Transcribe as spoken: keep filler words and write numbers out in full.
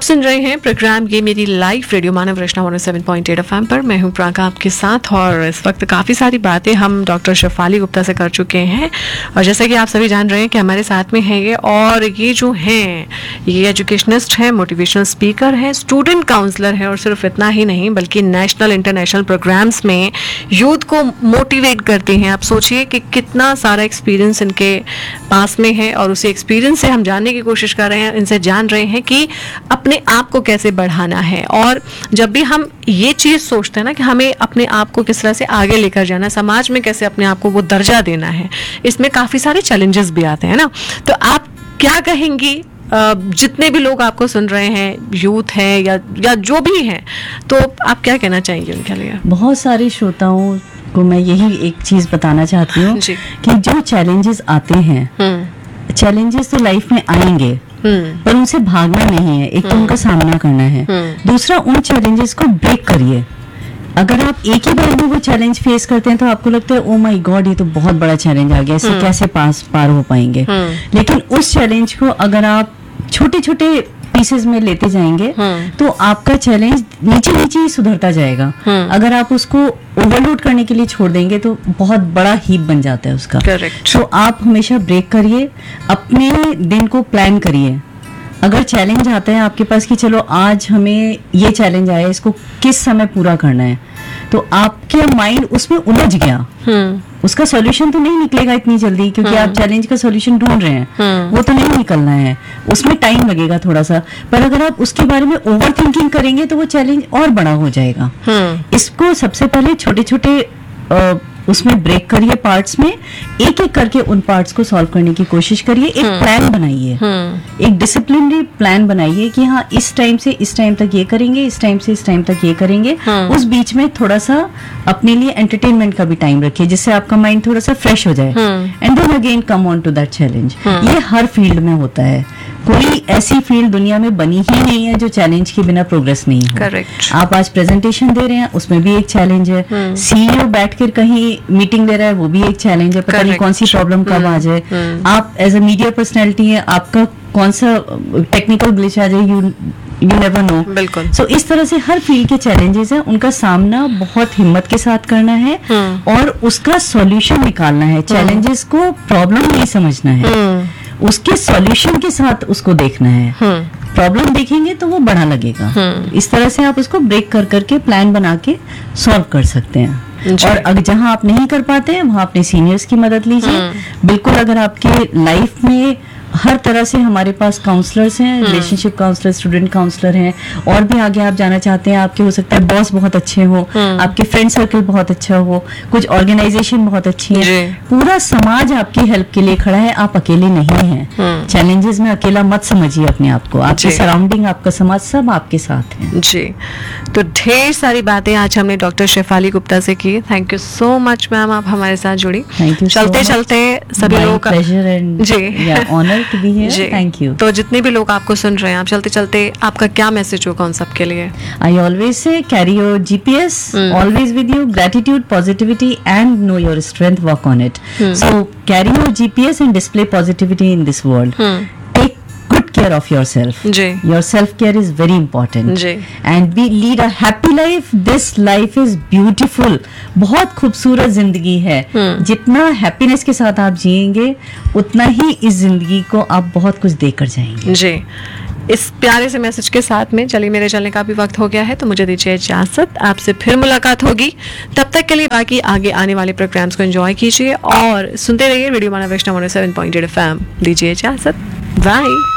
सुन रहे हैं प्रोग्राम ये मेरी लाइफ रेडियो मानव रचना one O seven point eight FM पर। मैं हूं प्राका आपके साथ और इस वक्त काफ़ी सारी बातें हम डॉक्टर शेफाली गुप्ता से कर चुके हैं। और जैसा कि आप सभी जान रहे हैं कि हमारे साथ में है ये, और ये जो हैं ये एजुकेशनिस्ट हैं, मोटिवेशनल स्पीकर हैं, स्टूडेंट काउंसलर हैं, और सिर्फ इतना ही नहीं बल्कि नेशनल इंटरनेशनल प्रोग्राम्स में यूथ को मोटिवेट करते हैं। आप सोचिए कि कितना सारा एक्सपीरियंस इनके पास में है, और उसी एक्सपीरियंस से हम जानने की कोशिश कर रहे हैं, इनसे जान रहे हैं कि अपने आप को कैसे बढ़ाना है। और जब भी हम ये चीज़ सोचते हैं ना कि हमें अपने आप को किस तरह से आगे लेकर जाना है, समाज में कैसे अपने आप को वो दर्जा देना है, इसमें काफ़ी सारे चैलेंजेस भी आते हैं ना। तो आप क्या कहेंगी, जितने भी लोग आपको सुन रहे हैं, यूथ हैं या या जो भी हैं, तो आप क्या कहना चाहेंगे उनके लिए? बहुत सारे श्रोताओं को मैं यही एक चीज़ बताना चाहती हूँ कि जो चैलेंजेस आते हैं, चैलेंजेस तो लाइफ में आएंगे पर उनसे भागना नहीं है। एक तो उनका सामना करना है, दूसरा उन चैलेंजेस को ब्रेक करिए। अगर आप एक ही बार में वो चैलेंज फेस करते हैं तो आपको लगता है ओ माय गॉड ये तो बहुत बड़ा चैलेंज आ गया, इससे कैसे पास पार हो पाएंगे। लेकिन उस चैलेंज को अगर आप छोटे छोटे पीसेस में लेते जाएंगे तो आपका चैलेंज नीचे नीचे ही सुधरता जाएगा। अगर आप उसको ओवरलोड करने के लिए छोड़ देंगे तो बहुत बड़ा हीप बन जाता है उसका। करेक्ट। तो आप हमेशा ब्रेक करिए, अपने दिन को प्लान करिए। अगर चैलेंज आता है आपके पास कि चलो आज हमें ये चैलेंज आया, इसको किस समय पूरा करना है, तो आपके माइंड उसमें उलझ गया, उसका सॉल्यूशन तो नहीं निकलेगा इतनी जल्दी, क्योंकि आप चैलेंज का सॉल्यूशन ढूंढ रहे हैं, वो तो नहीं निकलना है, उसमें टाइम लगेगा थोड़ा सा। पर अगर आप उसके बारे में ओवर थिंकिंग करेंगे तो वो चैलेंज और बड़ा हो जाएगा। इसको सबसे पहले छोटे छोटे उसमें ब्रेक करिए, पार्ट्स में एक एक करके उन पार्ट्स को सॉल्व करने की कोशिश करिए। एक प्लान बनाइए, एक डिसिप्लिनरी प्लान बनाइए कि हाँ इस टाइम से इस टाइम तक ये करेंगे, इस टाइम से इस टाइम तक ये करेंगे। उस बीच में थोड़ा सा अपने लिए एंटरटेनमेंट का भी टाइम रखिए, जिससे आपका माइंड थोड़ा सा फ्रेश हो जाए। And then again come on to that challenge. ये हर फील्ड में होता है, कोई ऐसी फील्ड दुनिया में बनी ही नहीं है जो चैलेंज के बिना प्रोग्रेस नहीं हो। करेक्ट। आप आज प्रेजेंटेशन दे रहे हैं, उसमें भी एक चैलेंज है। सीईओ बैठकर कहीं मीटिंग दे रहा है, वो भी एक चैलेंज है, पता नहीं कौन सी प्रॉब्लम कब आ जाए। आप एज अ मीडिया पर्सनैलिटी है, आपका कौन सा टेक्निकल ग्लिच आ जाए, यू यू नेवर नो। बिल्कुल। सो इस तरह से हर फील्ड के चैलेंजेस हैं, उनका सामना बहुत हिम्मत के साथ करना है और उसका सॉल्यूशन निकालना है। चैलेंजेस को प्रॉब्लम नहीं समझना है, उसके सॉल्यूशन के साथ उसको देखना है। प्रॉब्लम देखेंगे तो वो बड़ा लगेगा। इस तरह से आप उसको ब्रेक कर करके प्लान बना के सॉल्व कर सकते हैं। और अगर जहां आप नहीं कर पाते हैं वहां अपने सीनियर्स की मदद लीजिए। बिल्कुल, अगर आपके लाइफ में हर तरह से हमारे पास काउंसलर्स हैं, रिलेशनशिप काउंसलर, स्टूडेंट काउंसलर हैं, और भी आगे आप जाना चाहते हैं, आपके हो सकता है बॉस बहुत अच्छे हो, आपके फ्रेंड सर्कल बहुत अच्छा हो, कुछ ऑर्गेनाइजेशन बहुत अच्छी है, पूरा समाज आपकी हेल्प के लिए खड़ा है, आप अकेले नहीं हैं। चैलेंजेस में अकेला मत समझिए अपने आप को, आपकी सराउंडिंग, आपका समाज सब आपके साथ है। जी, तो ढेर सारी बातें आज हमने डॉक्टर शेफाली गुप्ता से की। Thank you so much ma'am, आप हमारे साथ जुड़ी। Thank you. चलते चलते सभी लोगों का pleasure and ji honour to be here. Thank you. तो जितने भी लोग आपको सुन रहे हैं, आप चलते चलते आपका क्या मैसेज होगा उन सब के लिए? I always say carry your G P S always with you. Gratitude, positivity, and know your strength. Work on it. So carry your G P S and display positivity in this world. Take good care of yourself. Ji. Your self care is very important. Ji. And we lead a happy life. This life is beautiful. बहुत खूबसूरत जिंदगी है। जितना happiness के साथ आप जिएंगे उतना ही इस जिंदगी को आप बहुत कुछ देकर जाएंगे। जी, इस प्यारे से मैसेज के साथ में चलिए मेरे चलने का भी वक्त हो गया है, तो मुझे दीजिए इजाजत। आपसे फिर मुलाकात होगी, तब तक के लिए बाकी आगे आने वाले प्रोग्राम्स को एंजॉय कीजिए और सुनते रहिए रेडियो मानव रचना one O seven point eight F M. दीजिए इजाजत, बाय।